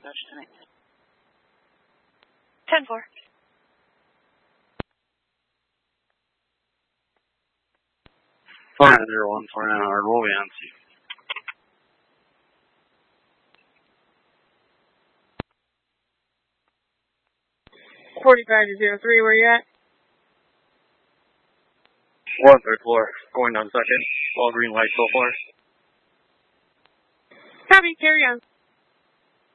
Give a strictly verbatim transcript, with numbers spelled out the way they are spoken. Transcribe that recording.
coach tonight. ten four. Five zero one four nine hundred, we'll be on scene. forty-five to zero three, where you at? One third floor, going down second. All green light so far. Copy, carry on.